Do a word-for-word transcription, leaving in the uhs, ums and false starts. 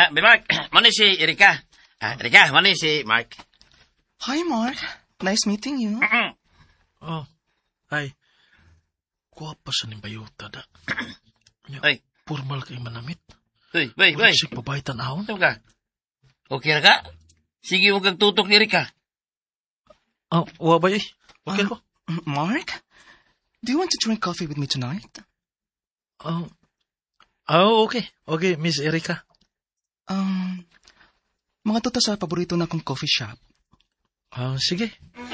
Ah, Mark, mani si Erika. Ah, Erika, mani si Mark. Hi, Mark. Nice meeting you. Oh, ay. Kuwapa sa nimbayuta da. Ay. Formal kay manamit. Uy, bay, Wala bay. si pabaytan ahon. Ano ka? Okay na ka? Sige, huwag kang tutok ni Erika. Oh, wa ba eh? Okay Um, ko. Mark, do you want to drink coffee with me tonight? Oh, oh, okay. Okay, Miss Erika. Um, mga to sa paborito na kong coffee shop. Ah, sige.